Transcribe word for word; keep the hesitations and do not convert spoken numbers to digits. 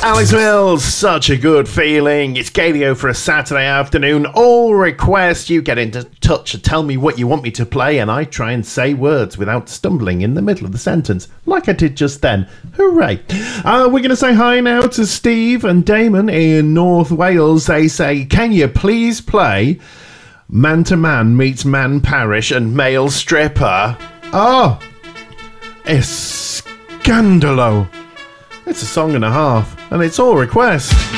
Alex Mills, such a good feeling. It's Gadio for a Saturday afternoon. All requests, you get into touch and tell me what you want me to play, and I try and say words without stumbling in the middle of the sentence, like I did just then. Hooray. Uh, we're going to say hi now to Steve and Damon in North Wales. They say, can you please play Man to Man Meets Man Parish and Male Stripper? Oh, Escandalo. It's a song and a half, and it's all request.